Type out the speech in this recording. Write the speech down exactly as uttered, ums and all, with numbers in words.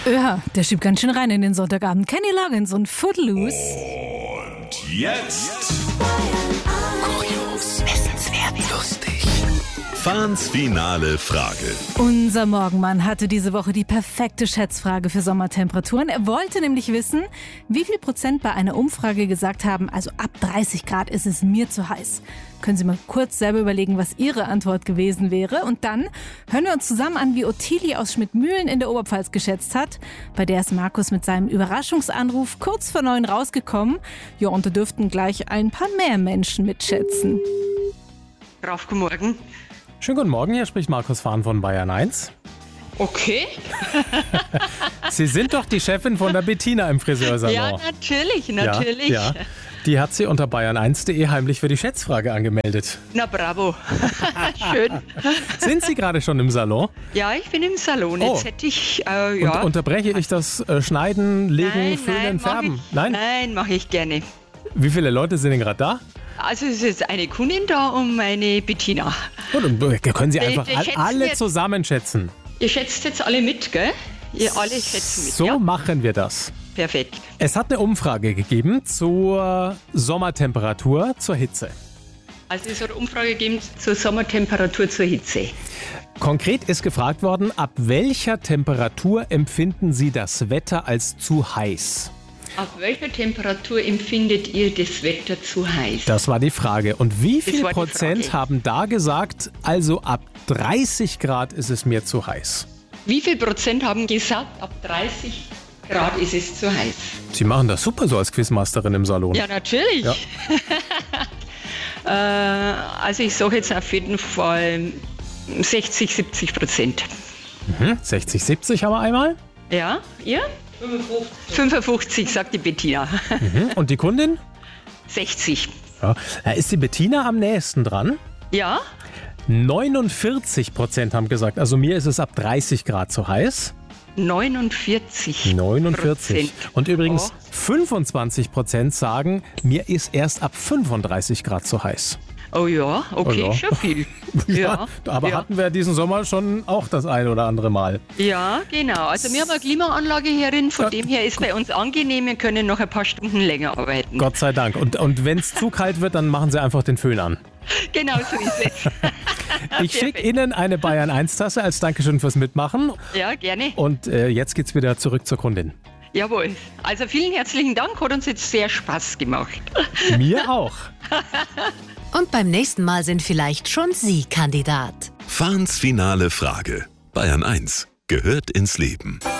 Ja, der schiebt ganz schön rein in den Sonntagabend. Kenny Loggins und Footloose. Und jetzt kurios, wissenswert, lustig. Fans finale Frage. Unser Morgenmann hatte diese Woche die perfekte Schätzfrage für Sommertemperaturen. Er wollte nämlich wissen, wie viel Prozent bei einer Umfrage gesagt haben, also ab dreißig Grad ist es mir zu heiß. Können Sie mal kurz selber überlegen, was Ihre Antwort gewesen wäre. Und dann hören wir uns zusammen an, wie Ottilie aus Schmidtmühlen in der Oberpfalz geschätzt hat. Bei der ist Markus mit seinem Überraschungsanruf kurz vor neun rausgekommen. Ja, und da dürften gleich ein paar mehr Menschen mitschätzen. Rauf, guten Morgen. Schönen guten Morgen, hier spricht Markus Fahn von Bayern eins. Okay. Sie sind doch die Chefin von der Bettina im Friseursalon. Ja, natürlich, natürlich. Ja, ja. Die hat sie unter bayern eins punkt de heimlich für die Schätzfrage angemeldet. Na bravo. Schön. Sind Sie gerade schon im Salon? Ja, ich bin im Salon. Oh. Jetzt hätte ich, äh, ja. Und unterbreche ich das äh, Schneiden, Legen, nein, Föhnen, nein, mach Färben? ich, Nein? Nein, mache ich gerne. Wie viele Leute sind denn gerade da? Also es ist eine Kundin da und meine Bettina. Gut, und können Sie Wir- einfach wir all- schätzen alle jetzt- zusammen schätzen. Ihr schätzt jetzt alle mit, gell? Ihr alle schätzen mit, So ja? machen wir das. Perfekt. Es hat eine Umfrage gegeben zur Sommertemperatur, zur Hitze. Also es hat eine Umfrage gegeben zur Sommertemperatur zur Hitze. Konkret ist gefragt worden, ab welcher Temperatur empfinden Sie das Wetter als zu heiß? Auf welcher Temperatur empfindet ihr das Wetter zu heiß? Das war die Frage. Und wie viel war die Prozent Frage. haben da gesagt, also ab dreißig Grad ist es mir zu heiß? Wie viel Prozent haben gesagt, ab dreißig Grad ist es zu heiß? Sie machen das super so als Quizmasterin im Salon. Ja, natürlich. Ja. äh, also ich sage jetzt auf jeden Fall sechzig, siebzig Prozent. Mhm. sechzig, siebzig haben wir einmal. Ja, ihr? fünfundfünfzig, sagt die Bettina. Mhm. Und die Kundin? sechzig. Ja. Da ist die Bettina am nächsten dran. Ja? neunundvierzig Prozent haben gesagt, also mir ist es ab dreißig Grad zu heiß. neunundvierzig. neunundvierzig. Prozent. Und übrigens Oh. fünfundzwanzig Prozent sagen, mir ist erst ab fünfunddreißig Grad zu heiß. Oh ja, okay, Oh ja. schon viel. Ja, aber ja. hatten wir diesen Sommer schon auch das ein oder andere Mal. Ja, genau. Also wir haben eine Klimaanlage hierin, von Ja. dem her ist bei uns angenehm, wir können noch ein paar Stunden länger arbeiten. Gott sei Dank. Und, und wenn es zu kalt wird, dann machen Sie einfach den Föhn an. Genau so ist es. Ich schicke Perfekt. Ihnen eine Bayern eins Tasse als Dankeschön fürs Mitmachen. Ja, gerne. Und äh, jetzt geht's wieder zurück zur Kundin. Jawohl. Also vielen herzlichen Dank, hat uns jetzt sehr Spaß gemacht. Mir auch. Und beim nächsten Mal sind vielleicht schon Sie Kandidat. Fans finale Frage. Bayern eins gehört ins Leben.